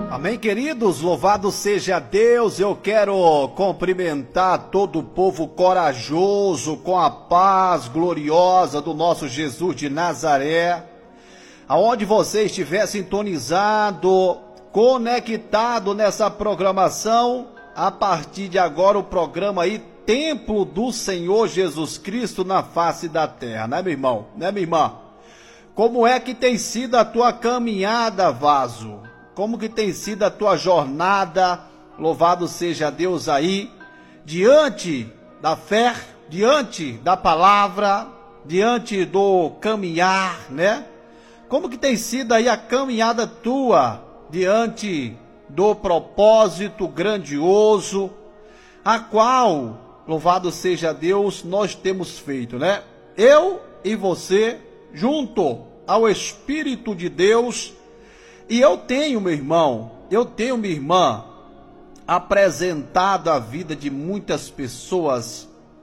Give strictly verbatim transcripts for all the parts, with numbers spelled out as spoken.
Amém, queridos? Louvado seja Deus. Eu quero cumprimentar todo o povo corajoso com a paz gloriosa do nosso Jesus de Nazaré. Aonde você estiver sintonizado, conectado nessa programação, a partir de agora o programa aí, Templo do Senhor Jesus Cristo na face da terra, né, meu irmão? Né, minha irmã? Como é que tem sido a tua caminhada, vaso? Como que tem sido a tua jornada? Louvado seja Deus aí, diante da fé, diante da palavra, diante do caminhar, né? Como que tem sido aí a caminhada tua, diante do propósito grandioso, a qual, louvado seja Deus, nós temos feito, né? Eu e você, junto ao Espírito de Deus. E eu tenho, meu irmão, eu tenho, minha irmã, apresentado a vida de muitas pessoas.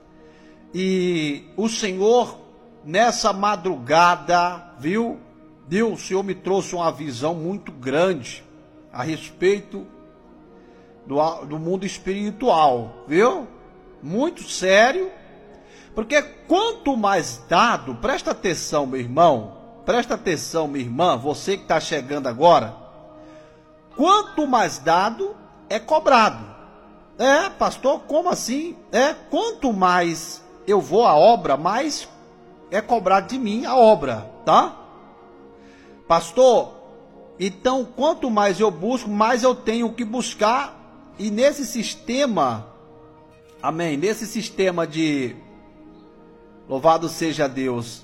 E o Senhor, nessa madrugada, viu? Deus, o Senhor me trouxe uma visão muito grande a respeito do, do mundo espiritual, viu? Muito sério. Porque quanto mais dado, presta atenção, meu irmão, presta atenção, minha irmã, você que está chegando agora, quanto mais dado, é cobrado. É, pastor, como assim? É, quanto mais eu vou à obra, mais é cobrado de mim a obra, tá? Pastor, então quanto mais eu busco, mais eu tenho que buscar, e nesse sistema, amém, nesse sistema de, louvado seja Deus,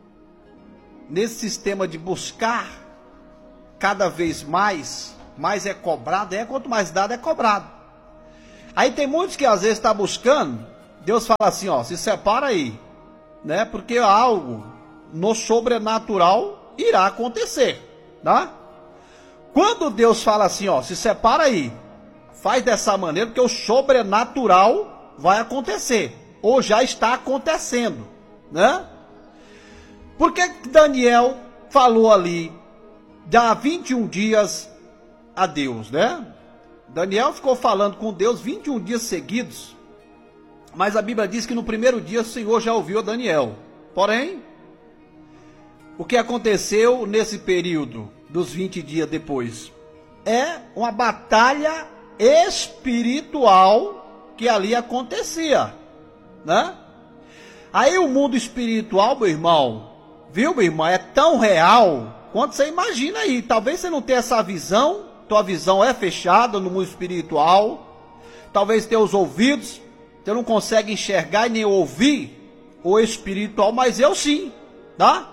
nesse sistema de buscar cada vez mais, mais é cobrado, é quanto mais dado é cobrado. Aí tem muitos que às vezes estão tá buscando, Deus fala assim, ó, se separa aí, né? Porque algo no sobrenatural irá acontecer, tá? Quando Deus fala assim, ó, se separa aí, faz dessa maneira, porque o sobrenatural vai acontecer, ou já está acontecendo, né? Por que Daniel falou ali, há vinte e um dias a Deus, né? Daniel ficou falando com Deus vinte e um dias seguidos, mas a Bíblia diz que no primeiro dia o Senhor já ouviu a Daniel. Porém, o que aconteceu nesse período dos vinte dias depois? É uma batalha espiritual que ali acontecia, né? Aí o mundo espiritual, meu irmão, viu, meu irmão, é tão real quanto você imagina aí. Talvez você não tenha essa visão, tua visão é fechada no mundo espiritual, talvez teus ouvidos, você não consegue enxergar e nem ouvir o espiritual, mas eu sim, tá?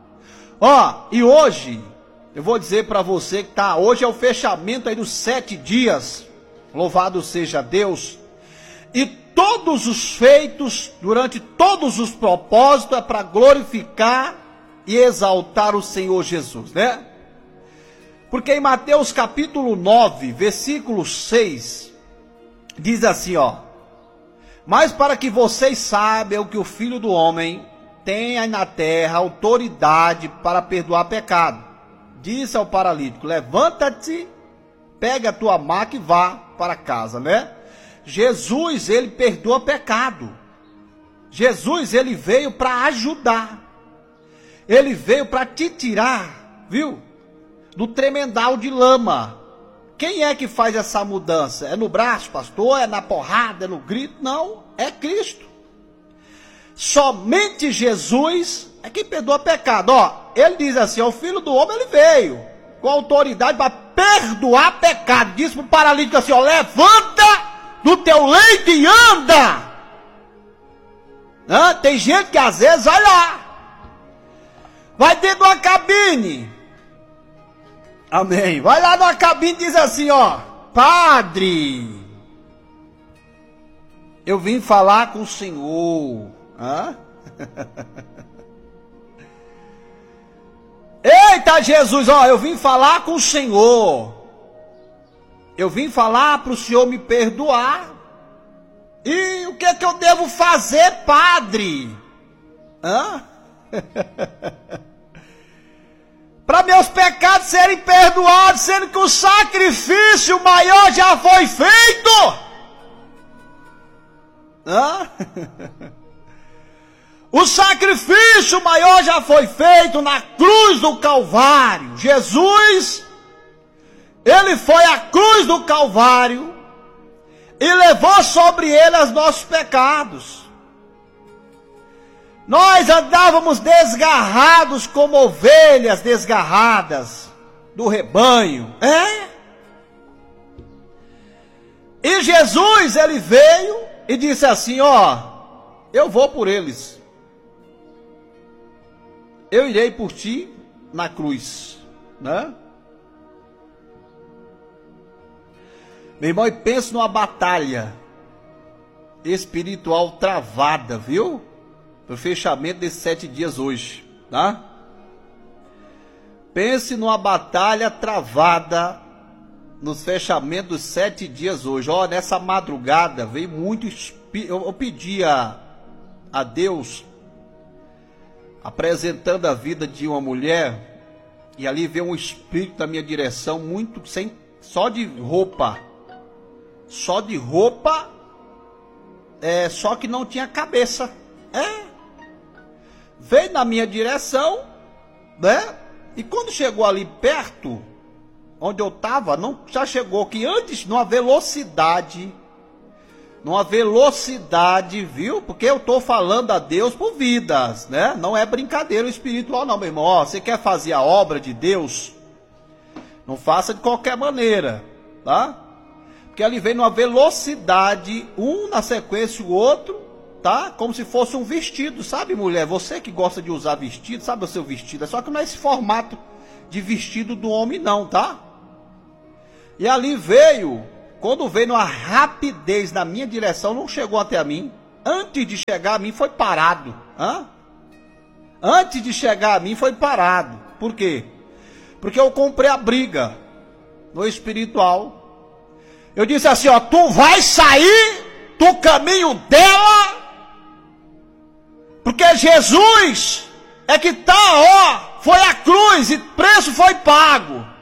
Ó, e hoje, eu vou dizer para você que tá, hoje é o fechamento aí dos sete dias, louvado seja Deus, e todos os feitos, durante todos os propósitos, é para glorificar e exaltar o Senhor Jesus, né? Porque em Mateus capítulo nove, versículo seis, diz assim, ó: mas para que vocês saibam que o Filho do Homem tem aí na terra autoridade para perdoar pecado, disse ao paralítico, levanta-te, pega a tua maca e vá para casa, né? Jesus, ele perdoa pecado. Jesus, ele veio para ajudar. Ele veio para te tirar, viu? Do tremendal de lama. Quem é que faz essa mudança? É no braço, pastor? É na porrada? É no grito? Não, é Cristo. Somente Jesus é quem perdoa pecado. Ó, ele diz assim, ó, o Filho do Homem, ele veio com autoridade para perdoar pecado. Diz para o paralítico assim, ó, levanta do teu leito e anda. Hã? Tem gente que às vezes vai lá, vai dentro de uma cabine, amém, vai lá numa cabine e diz assim, ó, padre, eu vim falar com o Senhor. Hã? Eita Jesus, ó, eu vim falar com o Senhor, eu vim falar para o Senhor me perdoar. E o que é que eu devo fazer, padre? Hã? para meus pecados serem perdoados, sendo que o sacrifício maior já foi feito. Hã? O sacrifício maior já foi feito na cruz do Calvário. Jesus, ele foi à cruz do Calvário e levou sobre ele os nossos pecados. Nós andávamos desgarrados como ovelhas desgarradas do rebanho. É? E Jesus, ele veio e disse assim, ó, eu vou por eles. Eu irei por ti na cruz, né? Meu irmão, e pensa numa batalha espiritual travada, viu? Para o fechamento desses sete dias hoje, tá? Pense numa batalha travada nos fechamentos dos sete dias hoje. Ó, nessa madrugada veio muito, eu, eu pedi a, a Deus, apresentando a vida de uma mulher, e ali veio um espírito na minha direção, muito, sem, só de roupa, só de roupa, é, só que não tinha cabeça, é, veio na minha direção, né, e quando chegou ali perto, onde eu estava, não, já chegou que antes, numa velocidade, numa velocidade, viu? Porque eu estou falando a Deus por vidas, né? Não é brincadeira espiritual não, meu irmão. Ó, você quer fazer a obra de Deus? Não faça de qualquer maneira, tá? Porque ali vem numa velocidade, um na sequência o outro, tá? Como se fosse um vestido, sabe, mulher? Você que gosta de usar vestido, sabe o seu vestido? É só que não é esse formato de vestido do homem não, tá? E ali veio, quando veio numa rapidez na minha direção, não chegou até a mim. Antes de chegar a mim foi parado. Hã? Antes de chegar a mim foi parado. Por quê? Porque eu comprei a briga no espiritual. Eu disse assim, ó, tu vai sair do caminho dela, porque Jesus é que tá, ó, foi a cruz e preço foi pago.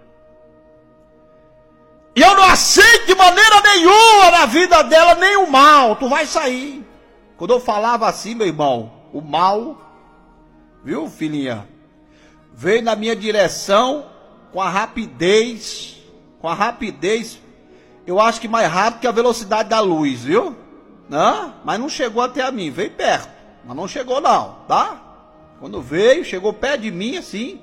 E eu não aceito de maneira nenhuma na vida dela nem o mal. Tu vai sair. Quando eu falava assim, meu irmão, o mal, viu, filhinha, veio na minha direção com a rapidez, com a rapidez, eu acho que mais rápido que a velocidade da luz, viu? Não, mas não chegou até a mim, veio perto, mas não chegou não, tá? Quando veio, chegou perto de mim assim,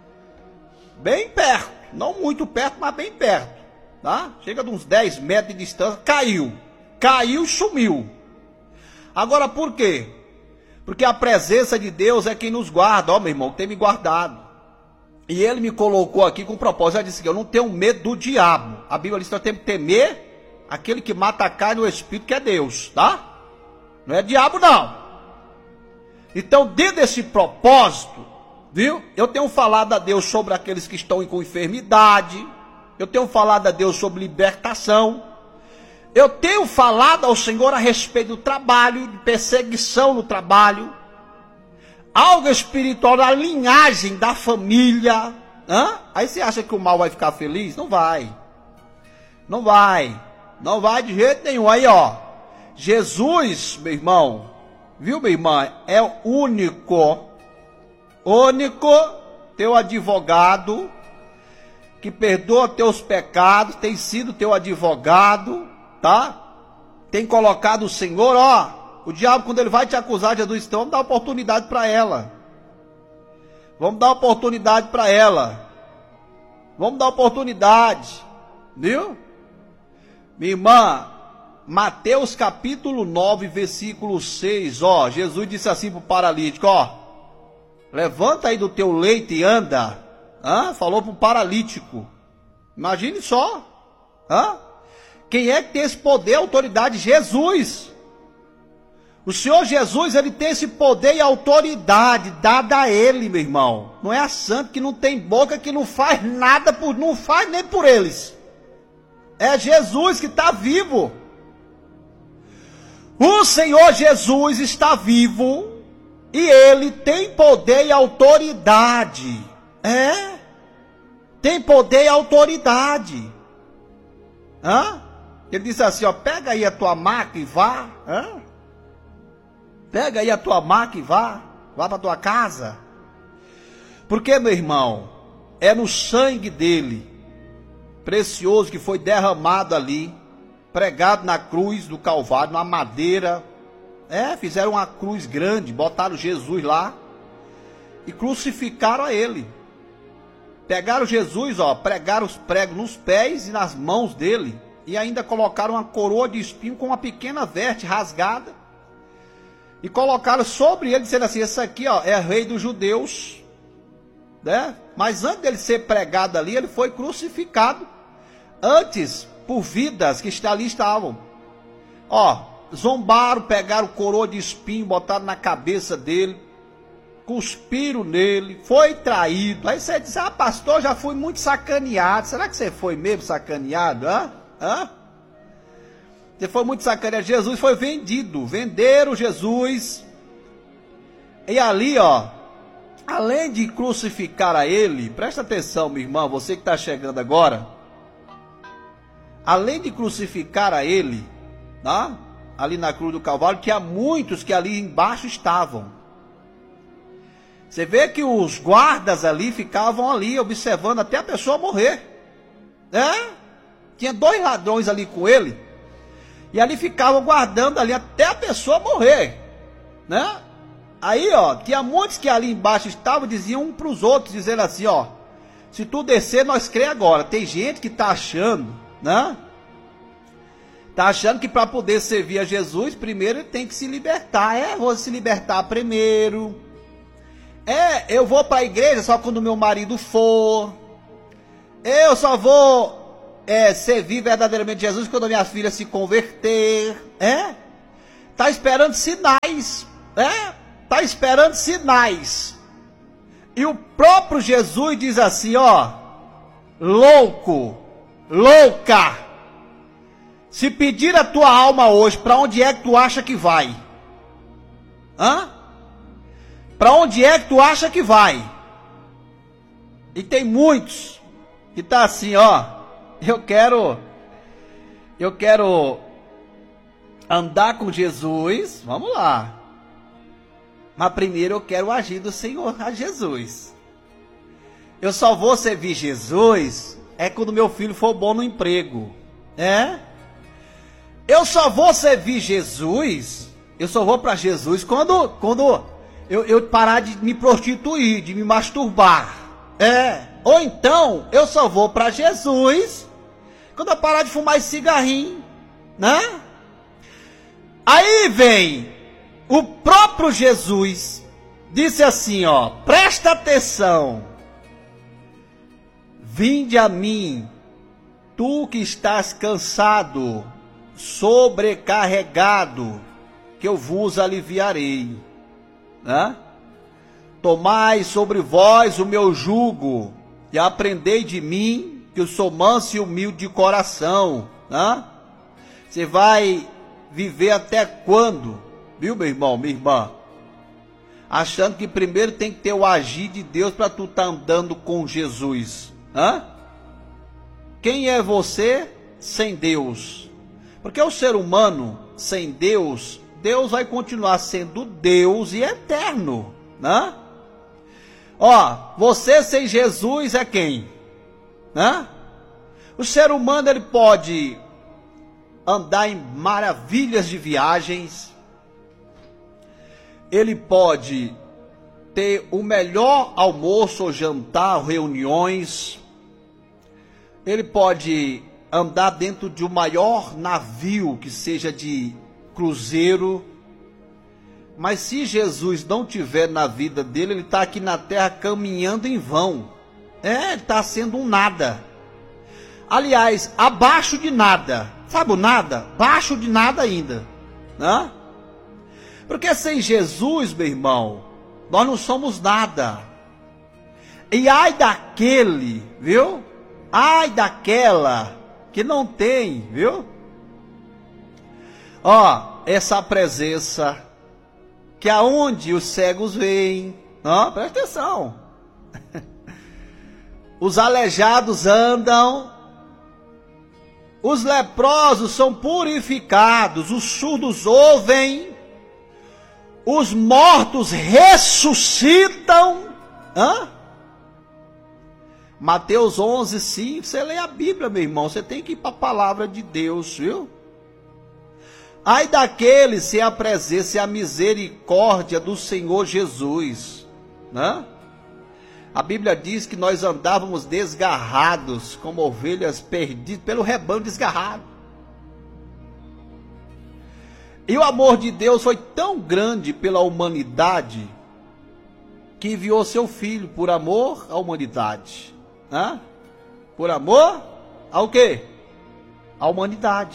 bem perto, não muito perto, mas bem perto. Tá? Chega de uns dez metros de distância, caiu, caiu e sumiu. Agora por quê? Porque a presença de Deus é quem nos guarda, ó meu irmão, tem me guardado. E ele me colocou aqui com propósito, ele disse que eu não tenho medo do diabo. A Bíblia diz que nós temos que temer aquele que mata a carne e o espírito, que é Deus, tá? Não é diabo não. Então dentro desse propósito, viu? Eu tenho falado a Deus sobre aqueles que estão com enfermidade. Eu tenho falado a Deus sobre libertação. Eu tenho falado ao Senhor a respeito do trabalho, de perseguição no trabalho. Algo espiritual na linhagem da família. Hã? Aí você acha que o mal vai ficar feliz? Não vai. Não vai. Não vai de jeito nenhum. Aí ó, Jesus, meu irmão, viu minha irmã? É o único, único teu advogado, que perdoa teus pecados, tem sido teu advogado, tá? Tem colocado o Senhor, ó, o diabo quando ele vai te acusar, Jesus, então vamos dar oportunidade para ela. Vamos dar oportunidade para ela. Vamos dar oportunidade, viu? Minha irmã, Mateus capítulo nove, versículo seis, ó, Jesus disse assim para o paralítico, ó, levanta aí do teu leito e anda. Hã? Falou para o paralítico. Imagine só. Hã? Quem é que tem esse poder e autoridade? Jesus. O Senhor Jesus, ele tem esse poder e autoridade dada a ele, meu irmão. Não é a santa que não tem boca, que não faz nada, por, não faz nem por eles. É Jesus que está vivo. O Senhor Jesus está vivo e ele tem poder e autoridade É. Tem poder e autoridade. Hã? Ele disse assim, ó, pega aí a tua maca e vá. Hã? Pega aí a tua maca e vá. Vá para tua casa. Porque, meu irmão, é no sangue dele, precioso, que foi derramado ali, pregado na cruz do Calvário, na madeira. É, fizeram uma cruz grande, botaram Jesus lá e crucificaram a ele. Pegaram Jesus, ó, pregaram os pregos nos pés e nas mãos dele, e ainda colocaram uma coroa de espinho com uma pequena veste rasgada, e colocaram sobre ele, dizendo assim, esse aqui, ó, é rei dos judeus, né? Mas antes dele ser pregado ali, ele foi crucificado, antes, por vidas que ali estavam, ó, zombaram, pegaram coroa de espinho, botaram na cabeça dele, cuspiram nele, foi traído. Aí você diz, ah, pastor, já fui muito sacaneado. Será que você foi mesmo sacaneado? Hã? Hã? Você foi muito sacaneado. Jesus foi vendido, venderam Jesus. E ali, ó, além de crucificar a ele, presta atenção, meu irmão, você que está chegando agora, além de crucificar a ele, tá? Ali na cruz do Calvário, tinha muitos que ali embaixo estavam. Você vê que os guardas ali ficavam ali observando até a pessoa morrer, né? Tinha dois ladrões ali com ele, e ali ficavam guardando ali até a pessoa morrer, né? Aí, ó, tinha muitos que ali embaixo estavam, diziam um para os outros, dizendo assim, ó, se tu descer, nós crê agora. Tem gente que está achando, né? Está achando que para poder servir a Jesus, primeiro ele tem que se libertar. É, vou se libertar primeiro. É, eu vou para a igreja só quando meu marido for. Eu só vou é, servir verdadeiramente Jesus quando minha filha se converter. É? Tá esperando sinais. É? Tá esperando sinais. E o próprio Jesus diz assim, ó, louco, louca, se pedir a tua alma hoje, para onde é que tu acha que vai? Hã? Para onde é que tu acha que vai? E tem muitos que tá assim, ó, eu quero, eu quero andar com Jesus, vamos lá. Mas primeiro eu quero agir do Senhor a Jesus. Eu só vou servir Jesus é quando meu filho for bom no emprego. É? Eu só vou servir Jesus, eu só vou para Jesus quando, quando eu, eu parar de me prostituir, de me masturbar. É. Ou então, eu só vou para Jesus quando eu parar de fumar esse cigarrinho. Né? Aí vem o próprio Jesus, disse assim, ó, presta atenção. Vinde a mim, tu que estás cansado, sobrecarregado, que eu vos aliviarei. Né? Tomai sobre vós o meu jugo, e aprendei de mim, que eu sou manso e humilde de coração. Né? Você vai viver até quando? Viu, meu irmão, minha irmã? Achando que primeiro tem que ter o agir de Deus para tu estar andando com Jesus. Hã? Quem é você sem Deus? Porque o ser humano sem Deus, Deus vai continuar sendo Deus e eterno. Né? Ó, você sem Jesus é quem? Né? O ser humano ele pode andar em maravilhas de viagens, ele pode ter o melhor almoço ou jantar, reuniões, ele pode andar dentro de um maior navio que seja de cruzeiro, mas se Jesus não tiver na vida dele, ele está aqui na terra caminhando em vão. É, ele está sendo um nada. Aliás, abaixo de nada. Sabe o nada? Abaixo de nada ainda. Né? Porque sem Jesus, meu irmão, nós não somos nada. E ai daquele, viu? Ai daquela que não tem, viu? Ó, essa presença que aonde os cegos veem, ó, presta atenção. os aleijados andam, os leprosos são purificados, os surdos ouvem, os mortos ressuscitam. Hã? Mateus onze, sim, você lê a Bíblia, meu irmão, você tem que ir para a palavra de Deus, viu? Ai daqueles se a presença e a misericórdia do Senhor Jesus, né? A Bíblia diz que nós andávamos desgarrados, como ovelhas perdidas, pelo rebanho desgarrado. E o amor de Deus foi tão grande pela humanidade, que enviou seu Filho por amor à humanidade. Né? Por amor ao quê? À humanidade.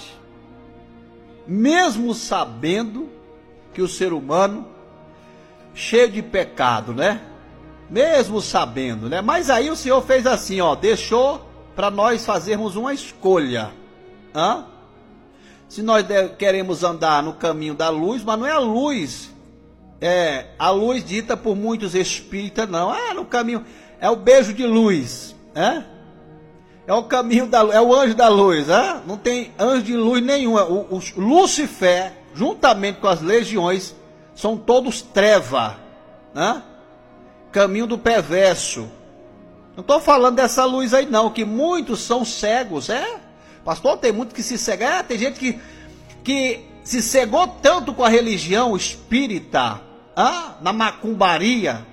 Mesmo sabendo que o ser humano, cheio de pecado, né? Mesmo sabendo, né? Mas aí o Senhor fez assim, ó, deixou para nós fazermos uma escolha. Hã? Se nós queremos andar no caminho da luz, mas não é a luz, é a luz dita por muitos espíritas, não. Ah, no caminho, é o beijo de luz, é? É o caminho da luz, é o anjo da luz, é? Não tem anjo de luz nenhum. O, o Lúcifer, juntamente com as legiões, são todos treva, né? Caminho do perverso. Não estou falando dessa luz aí não, que muitos são cegos, é? Pastor, tem muito que se cega, é, tem gente que, que se cegou tanto com a religião espírita, ah, na macumbaria.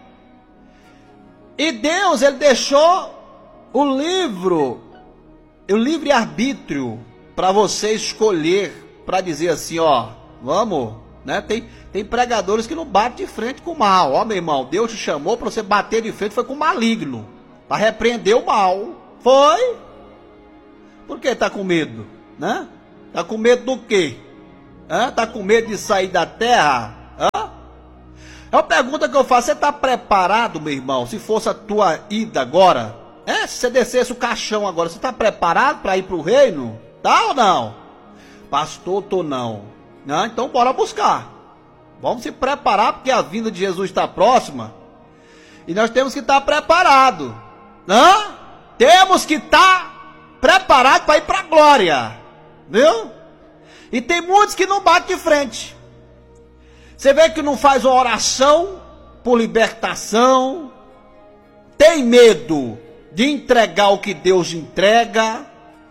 E Deus, ele deixou o livro, o livre-arbítrio para você escolher, para dizer assim, ó, vamos, né? Tem, tem pregadores que não batem de frente com o mal. Ó, meu irmão, Deus te chamou para você bater de frente, foi com o maligno, para repreender o mal. Foi. Por que está com medo? Né? Está com medo do quê? Está com medo de sair da terra? Hã? É uma pergunta que eu faço, você está preparado, meu irmão, se fosse a tua ida agora? É, se você descesse o caixão agora, você está preparado para ir para o reino? Tá ou não? Pastor, tô não. Não. Então bora buscar. Vamos se preparar, porque a vinda de Jesus está próxima. E nós temos que estar preparados. Não? Temos que estar preparados para ir para a glória. Viu? E tem muitos que não batem de frente. Você vê que não faz uma oração por libertação. Tem medo de entregar o que Deus entrega.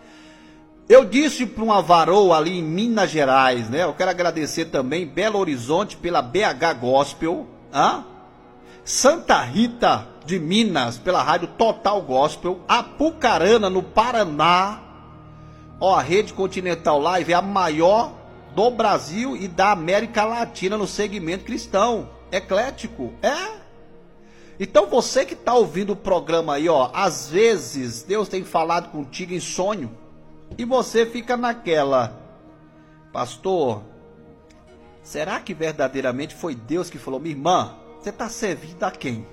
Eu disse para uma varoa ali em Minas Gerais, né? Eu quero agradecer também Belo Horizonte pela B H Gospel, hein? Santa Rita de Minas pela rádio Total Gospel, Apucarana no Paraná. Ó, a Rede Continental Live é a maior do Brasil e da América Latina no segmento cristão, eclético, é? Então você que está ouvindo o programa aí, ó, às vezes Deus tem falado contigo em sonho, e você fica naquela, pastor, será que verdadeiramente foi Deus que falou, minha irmã, você está servindo a quem?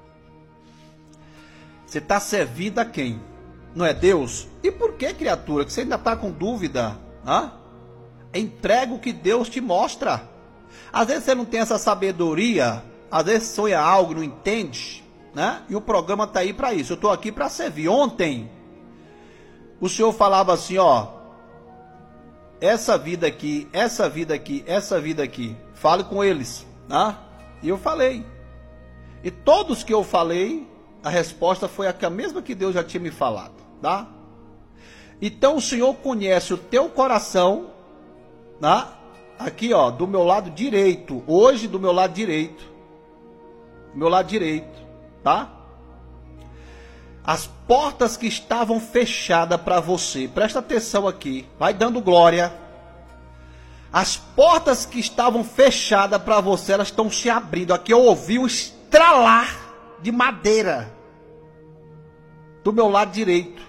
Você está servindo a quem? Não é Deus? E por que, criatura, que você ainda está com dúvida? Hã? Entrega o que Deus te mostra. Às vezes você não tem essa sabedoria, às vezes sonha algo, não entende, né? E o programa está aí para isso, eu estou aqui para servir. Ontem, o Senhor falava assim, ó, essa vida aqui, essa vida aqui, essa vida aqui, fale com eles, né? E eu falei. E todos que eu falei, a resposta foi a mesma que Deus já tinha me falado, tá? Então o Senhor conhece o teu coração, né? Aqui, ó, do meu lado direito, hoje do meu lado direito, do meu lado direito, tá? As portas que estavam fechadas para você, presta atenção aqui, vai dando glória. As portas que estavam fechadas para você, elas estão se abrindo. Aqui eu ouvi um estralar de madeira do meu lado direito.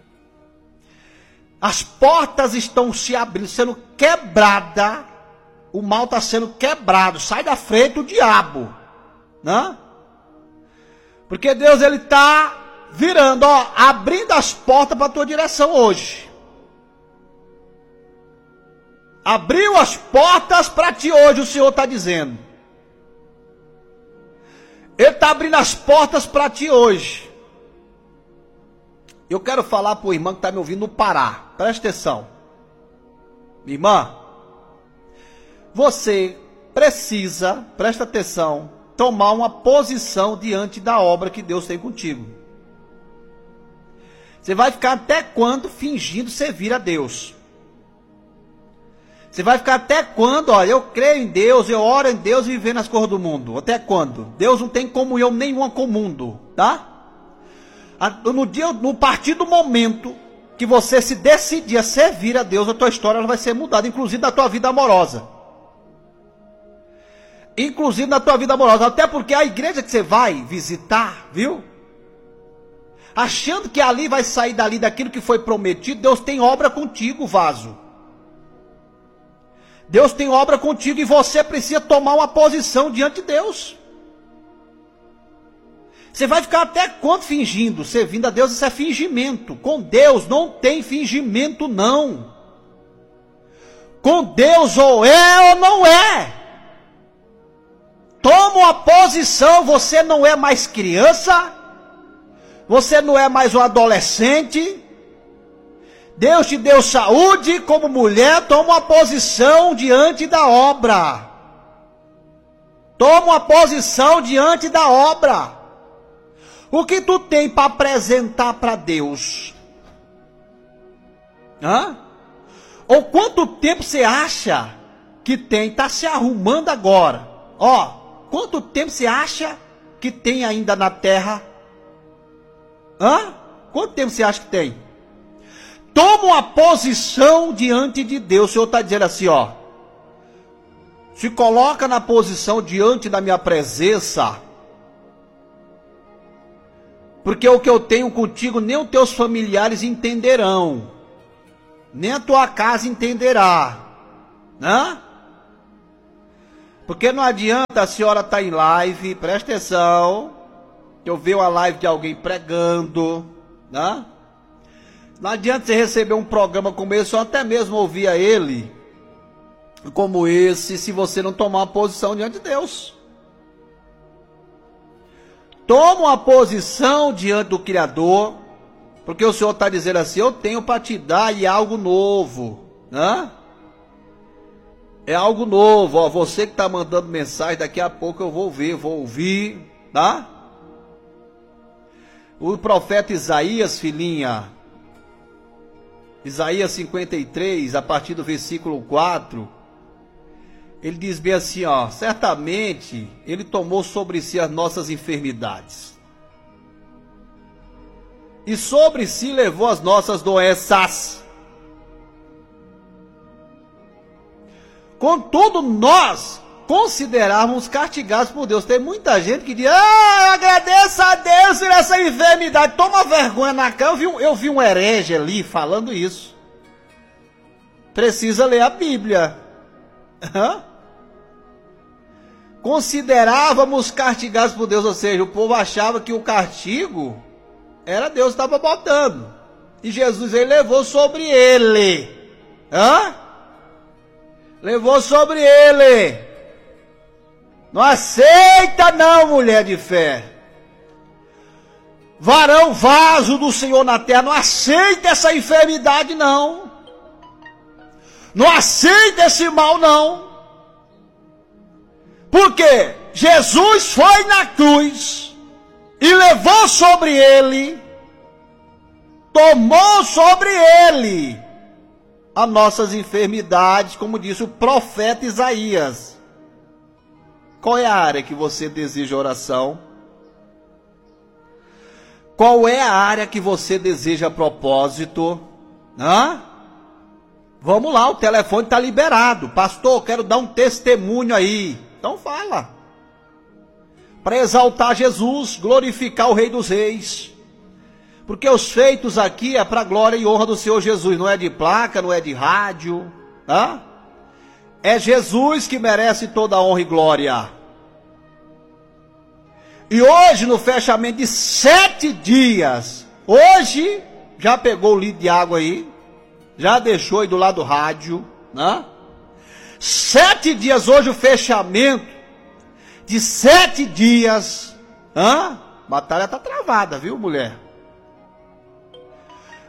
As portas estão se abrindo, sendo quebrada. O mal está sendo quebrado. Sai da frente o diabo, né? Porque Deus, ele está virando, ó, abrindo as portas para a tua direção hoje. Abriu as portas para ti hoje, o Senhor está dizendo. Ele está abrindo as portas para ti hoje. Eu quero falar para o irmão que está me ouvindo no Pará. Presta atenção. Irmã, você precisa, presta atenção, tomar uma posição diante da obra que Deus tem contigo. Você vai ficar até quando fingindo servir a Deus? Você vai ficar até quando, ó, eu creio em Deus, eu oro em Deus e vivendo as coisas do mundo? Até quando? Deus não tem comunhão nenhuma com o mundo, tá? No dia, no partir do momento que você se decidir a servir a Deus, a tua história ela vai ser mudada, inclusive na tua vida amorosa. Inclusive na tua vida amorosa, até porque a igreja que você vai visitar, viu? Achando que ali vai sair dali daquilo que foi prometido, Deus tem obra contigo, vaso. Deus tem obra contigo e você precisa tomar uma posição diante de Deus. Você vai ficar até quando fingindo? Servindo a Deus, isso é fingimento. Com Deus não tem fingimento, não. Com Deus ou é ou não é. Toma uma posição, você não é mais criança, você não é mais um adolescente. Deus te deu saúde como mulher, toma uma posição diante da obra. Toma uma posição diante da obra. O que tu tem para apresentar para Deus? Hã? Ou quanto tempo você acha que tem? Está se arrumando agora. Ó, quanto tempo você acha que tem ainda na terra? Hã? Quanto tempo você acha que tem? Toma uma posição diante de Deus. O Senhor está dizendo assim, ó. Se coloca na posição diante da minha presença. Porque o que eu tenho contigo, nem os teus familiares entenderão. Nem a tua casa entenderá. Né? Porque não adianta a senhora estar em live, presta atenção. Eu ver uma live de alguém pregando. Né? Não adianta você receber um programa como esse, ou até mesmo ouvir a ele, como esse, se você não tomar uma posição diante de Deus. Toma uma posição diante do Criador, porque o Senhor está dizendo assim, eu tenho para te dar e é algo novo, né? É algo novo, ó, você que está mandando mensagem, daqui a pouco eu vou ver, vou ouvir, tá? O profeta Isaías, filhinha, Isaías cinquenta e três, a partir do versículo quatro, ele diz bem assim, ó, certamente ele tomou sobre si as nossas enfermidades e sobre si levou as nossas doenças. Contudo, nós considerávamos castigados por Deus. Tem muita gente que diz, ah, agradeça a Deus por essa enfermidade. Toma vergonha na cara. Eu vi, um, eu vi um herege ali falando isso. Precisa ler a Bíblia. Hã? Considerávamos castigados por Deus, ou seja, o povo achava que o castigo era Deus que estava botando. E Jesus ele levou sobre ele. Hã? Levou sobre ele. Não aceita não, mulher de fé. Varão, vaso do Senhor na terra, não aceita essa enfermidade não. Não aceita esse mal não. Porque Jesus foi na cruz e levou sobre ele, tomou sobre ele as nossas enfermidades, como disse o profeta Isaías. Qual é a área que você deseja oração? Qual é a área que você deseja propósito? Hã? Vamos lá, o telefone está liberado. Pastor, quero dar um testemunho aí. Então fala. Para exaltar Jesus, glorificar o Rei dos Reis. Porque os feitos aqui é para a glória e honra do Senhor Jesus. Não é de placa, não é de rádio. Hã? É Jesus que merece toda a honra e glória. E hoje, no fechamento de sete dias, hoje, já pegou o litro de água aí, já deixou aí do lado do rádio, né? Sete dias, hoje o fechamento de sete dias, hã? Batalha tá travada, viu, mulher?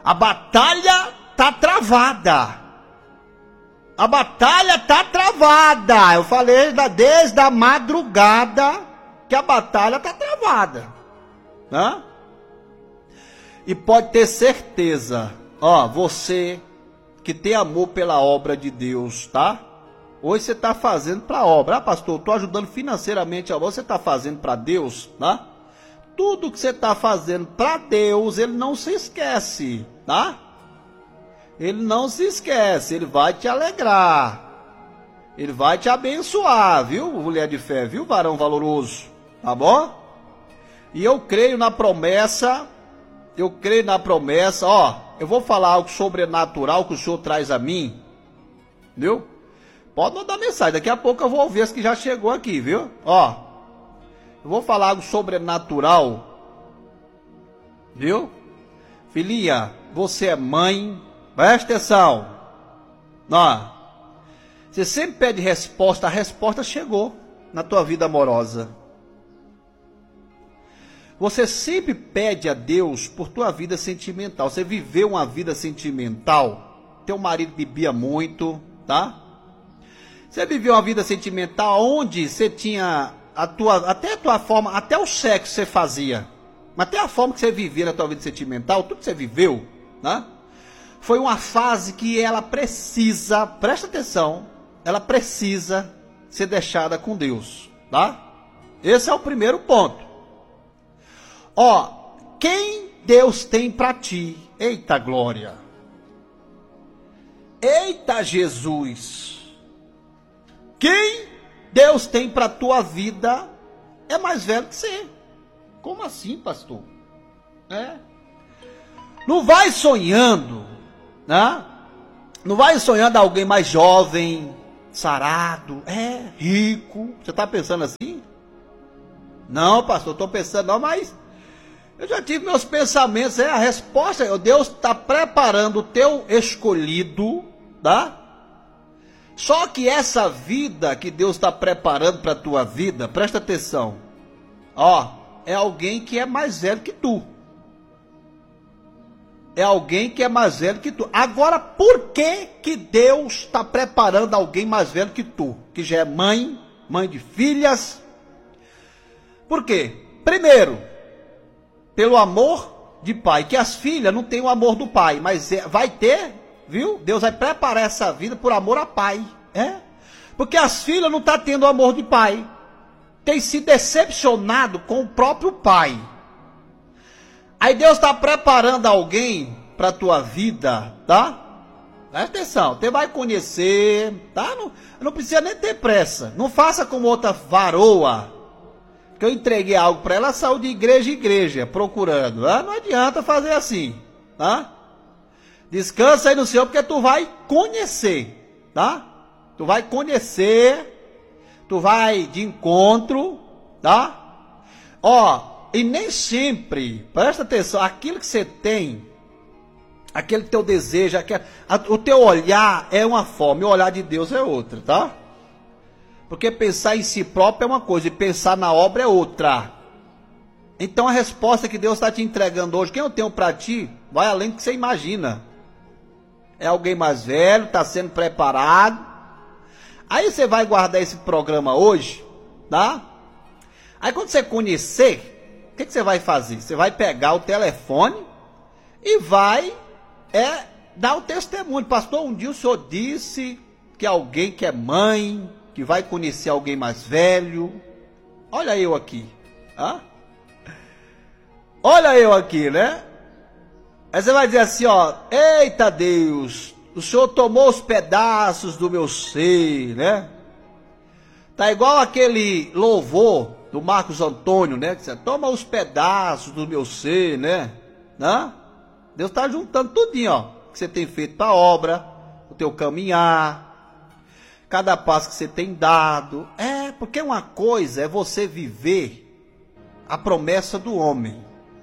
A batalha tá travada. A batalha tá travada. Eu falei desde a madrugada que a batalha tá travada. Né? E pode ter certeza, ó, você que tem amor pela obra de Deus, tá? Hoje você está fazendo para a obra. Ah, pastor, eu estou ajudando financeiramente a obra. Você está fazendo para Deus, tá? Tudo que você está fazendo para Deus, Ele não se esquece, tá? Ele não se esquece, Ele vai te alegrar. Ele vai te abençoar, viu, mulher de fé, viu, varão valoroso, tá bom? E eu creio na promessa, eu creio na promessa, ó, eu vou falar algo sobrenatural que o Senhor traz a mim, viu? Pode mandar mensagem, daqui a pouco eu vou ouvir esse que já chegou aqui, viu? Ó, eu vou falar algo sobrenatural, viu? Filhinha, você é mãe, presta atenção. Ó, você sempre pede resposta, a resposta chegou na tua vida amorosa. Você sempre pede a Deus por tua vida sentimental. Você viveu uma vida sentimental, teu marido bebia muito, tá? Você viveu uma vida sentimental onde você tinha a tua, até a tua forma, até o sexo você fazia, até a forma que você vivia na tua vida sentimental, tudo que você viveu, né? Foi uma fase que ela precisa, presta atenção, ela precisa ser deixada com Deus, tá? Esse é o primeiro ponto. Ó, quem Deus tem para ti? Eita glória! Eita Jesus! Quem Deus tem para a tua vida é mais velho que você. Como assim, pastor? É. Não vai sonhando, né? Não vai sonhando alguém mais jovem, sarado, é, rico. Você está pensando assim? Não, pastor, estou pensando não, mas eu já tive meus pensamentos. É a resposta, Deus está preparando o teu escolhido, tá? Só que essa vida que Deus está preparando para a tua vida, presta atenção, ó, é alguém que é mais velho que tu. É alguém que é mais velho que tu. Agora, por que que Deus está preparando alguém mais velho que tu? Que já é mãe, mãe de filhas. Por quê? Primeiro, pelo amor de pai, que as filhas não têm o amor do pai, mas é, vai ter, viu? Deus vai preparar essa vida por amor a pai, é? Porque as filhas não estão tendo o amor de pai, tem se decepcionado com o próprio pai. Aí Deus está preparando alguém para a tua vida, tá? Presta atenção, você vai conhecer, tá? Não, não precisa nem ter pressa, não faça como outra varoa, que eu entreguei algo para ela, saiu de igreja em igreja, procurando, tá? Não adianta fazer assim, tá? Descansa aí no Senhor, porque tu vai conhecer, tá? Tu vai conhecer, tu vai de encontro, tá? Ó, e nem sempre, presta atenção, aquilo que você tem, aquele teu desejo, aquele, a, o teu olhar é uma forma, e o olhar de Deus é outra, tá? Porque pensar em si próprio é uma coisa, e pensar na obra é outra. Então a resposta que Deus está te entregando hoje, quem eu tenho para ti, vai além do que você imagina. É alguém mais velho, está sendo preparado. Aí você vai guardar esse programa hoje, tá? Aí quando você conhecer, o que, que você vai fazer? Você vai pegar o telefone e vai é, dar o testemunho. Pastor, um dia o senhor disse que alguém que é mãe, que vai conhecer alguém mais velho. Olha eu aqui, ah? Olha eu aqui, né? Aí você vai dizer assim, ó, eita Deus, o Senhor tomou os pedaços do meu ser, né? Tá igual aquele louvor do Marcos Antônio, né? Que você toma os pedaços do meu ser, né? Né? Deus está juntando tudinho, ó, que você tem feito para a obra, o teu caminhar, cada passo que você tem dado. É, porque uma coisa é você viver a promessa do homem.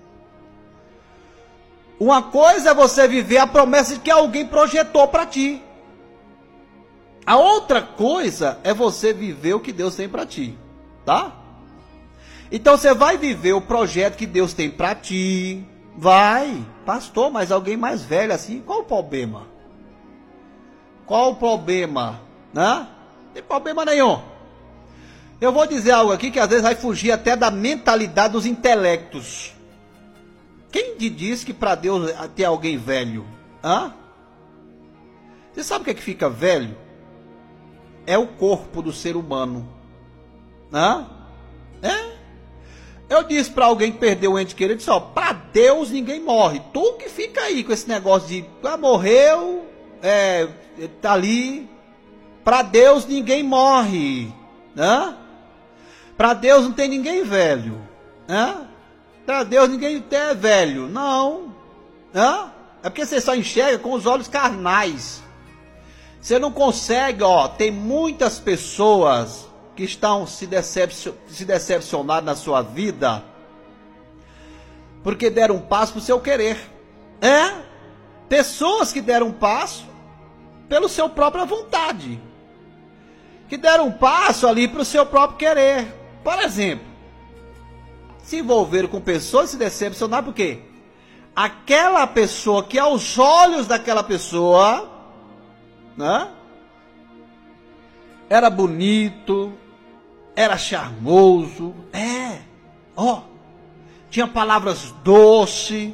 Uma coisa é você viver a promessa de que alguém projetou para ti. A outra coisa é você viver o que Deus tem para ti, tá? Então você vai viver o projeto que Deus tem para ti, Vai, pastor, mas alguém mais velho assim, qual o problema? Qual o problema? Né? Não tem problema nenhum. Eu vou dizer algo aqui que às vezes vai fugir até da mentalidade dos intelectos. Quem te diz que para Deus tem alguém velho? Hã? Você sabe o que é que fica velho? É o corpo do ser humano. Hã? É? Eu disse para alguém que perdeu um ente querido, disse, ó, para Deus ninguém morre. Tu que fica aí com esse negócio de, ah, morreu, é, tá ali. Para Deus ninguém morre. Hã? Para Deus não tem ninguém velho. Hã? Para Deus ninguém é velho. Não. Hã? É porque você só enxerga com os olhos carnais. Você não consegue, ó, tem muitas pessoas que estão se, decepcion, se decepcionando na sua vida porque deram um passo para o seu querer. É? Pessoas que deram um passo pelo seu própria vontade. Que deram um passo ali para o seu próprio querer. Por exemplo, se envolveram com pessoas e se decepcionaram por quê? Aquela pessoa que aos olhos daquela pessoa, né, era bonito, era charmoso, é, ó, tinha palavras doces,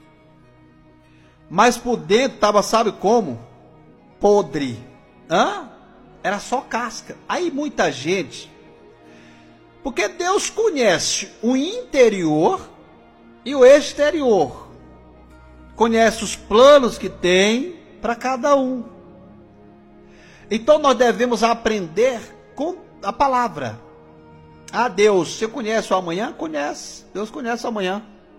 mas por dentro estava, sabe como? Podre, hã? Era só casca. Aí muita gente, porque Deus conhece o interior e o exterior, conhece os planos que tem para cada um. Então nós devemos aprender com a palavra. Ah, Deus, você conhece o amanhã? Conhece. Deus conhece o amanhã.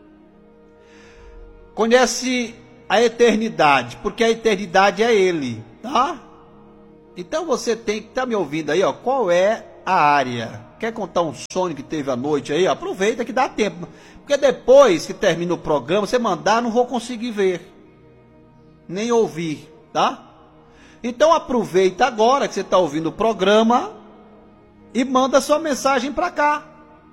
Conhece a eternidade, porque a eternidade é Ele, tá? Então você tem que estar tá me ouvindo aí, ó. Qual é a área? Quer contar um sonho que teve à noite aí? Aproveita que dá tempo. Porque depois que termina o programa, você mandar, não vou conseguir ver. Nem ouvir, tá? Então aproveita agora que você está ouvindo o programa e manda sua mensagem para cá.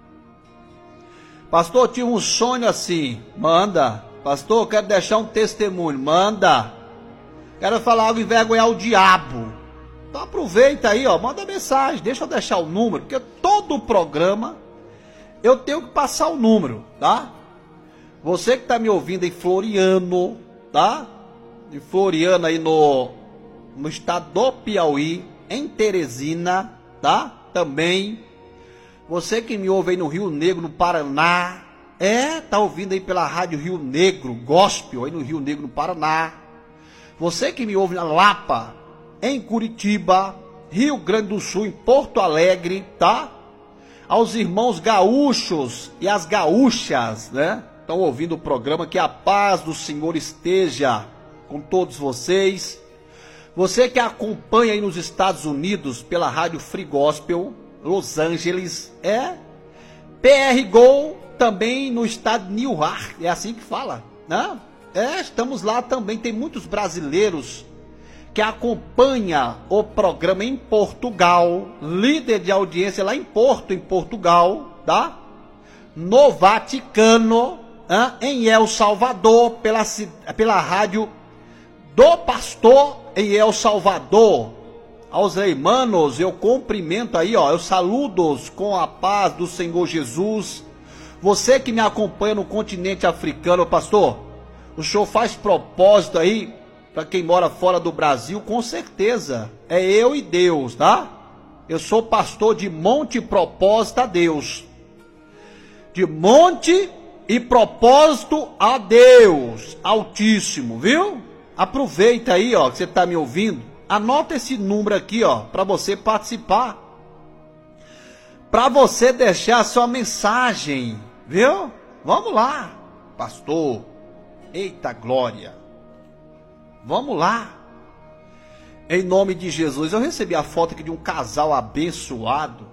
Pastor, eu tive um sonho assim. Manda. Pastor, eu quero deixar um testemunho. Manda. Quero falar algo, envergonhar o diabo. Então aproveita aí, ó, manda mensagem. Deixa eu deixar o número, porque todo o programa eu tenho que passar o número, tá? Você que está me ouvindo em Floriano, tá? Em Floriano aí no, no estado do Piauí, em Teresina, tá? Também. Você que me ouve aí no Rio Negro, no Paraná, é, tá ouvindo aí pela Rádio Rio Negro, Gospel, aí no Rio Negro, no Paraná. Você que me ouve na Lapa, em Curitiba, Rio Grande do Sul, em Porto Alegre, tá? Aos irmãos gaúchos e as gaúchas, né? Estão ouvindo o programa, que a paz do Senhor esteja com todos vocês. Você que acompanha aí nos Estados Unidos pela Rádio Free Gospel, Los Angeles, é? P R Gol também no estado de New York, é assim que fala, né? É, estamos lá também, tem muitos brasileiros que acompanha o programa em Portugal, líder de audiência lá em Porto, em Portugal, tá? No Vaticano, hein? Em El Salvador, pela, pela rádio do Pastor em El Salvador. Aos irmãos, eu cumprimento aí, ó, eu saludo-os com a paz do Senhor Jesus. Você que me acompanha no continente africano, pastor, o senhor faz propósito aí para quem mora fora do Brasil? Com certeza, é eu e Deus, tá? Eu sou pastor de monte e propósito a Deus. De monte e propósito a Deus Altíssimo, viu? Aproveita aí, ó, que você está me ouvindo. Anota esse número aqui, ó, para você participar. Para você deixar a sua mensagem, viu? Vamos lá, pastor. Eita glória. Vamos lá. Em nome de Jesus. Eu recebi a foto aqui de um casal abençoado.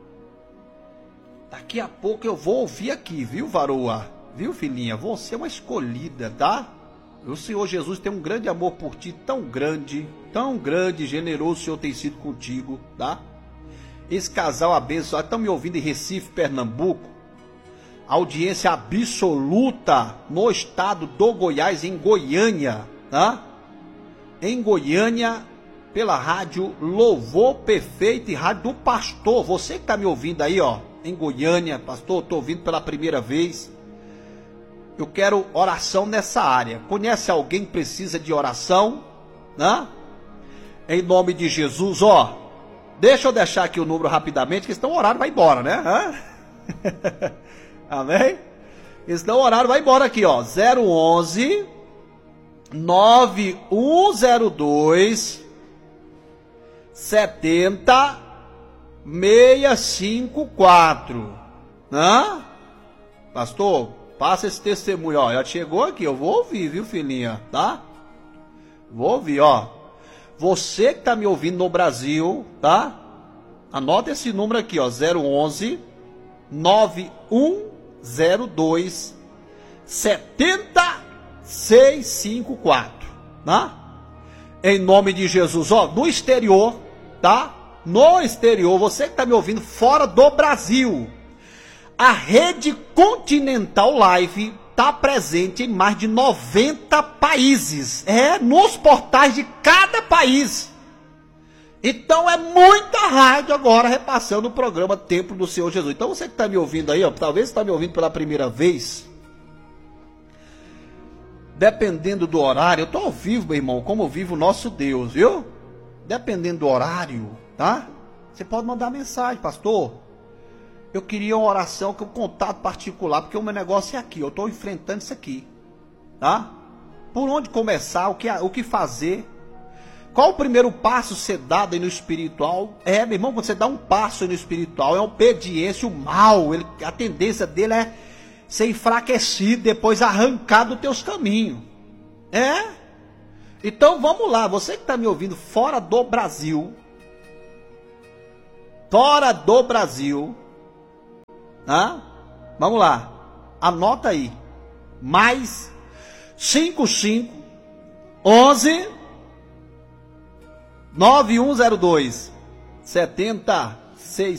Daqui a pouco eu vou ouvir aqui, viu, varoa? Viu, filhinha? Você é uma escolhida, tá? O Senhor Jesus tem um grande amor por ti, tão grande, tão grande, generoso o Senhor tem sido contigo, tá? Esse casal abençoado, estão me ouvindo em Recife, Pernambuco. audiência absoluta no estado do Goiás, em Goiânia, tá? Em Goiânia, pela rádio Louvor Perfeito e rádio do Pastor. Você que tá me ouvindo aí, ó, em Goiânia, pastor, tô ouvindo pela primeira vez. Eu quero oração nessa área. Conhece alguém que precisa de oração, né? Em nome de Jesus, ó. Deixa eu deixar aqui o número rapidamente, que senão o horário vai embora, né? Hã? Amém? E senão o horário vai embora aqui, ó. zero onze, nove um zero dois, setenta, seiscentos e cinquenta e quatro. Hã? Pastor, passa esse testemunho, ó. Já chegou aqui, eu vou ouvir, viu, filhinha? Tá? Vou ouvir, ó. Você que tá me ouvindo no Brasil, tá? Anota esse número aqui, ó. zero onze, nove um zero dois, setenta, seiscentos e cinquenta e quatro, tá? Em nome de Jesus, ó, no exterior, tá? No exterior, você que tá me ouvindo fora do Brasil, a Rede Continental Live tá presente em mais de noventa países, é, nos portais de cada país. Então é muita rádio agora repassando o programa Templo do Senhor Jesus. Então você que está me ouvindo aí, ó, talvez está me ouvindo pela primeira vez, dependendo do horário, eu estou ao vivo, meu irmão, como vive o nosso Deus, viu? Dependendo do horário, tá? Você pode mandar mensagem, pastor. Eu queria uma oração com um contato particular, porque o meu negócio é aqui, eu estou enfrentando isso aqui, tá? Por onde começar, o que, o que fazer? Qual o primeiro passo ser dado aí no espiritual? É, meu irmão, quando você dá um passo aí no espiritual, é uma obediência, o mal, ele, a tendência dele é ser enfraquecido, depois arrancado dos teus caminhos. É? Então vamos lá, você que está me ouvindo fora do Brasil, fora do Brasil, tá? Vamos lá, anota aí, mais cinco cinco, onze, nove um zero dois, setenta, seiscentos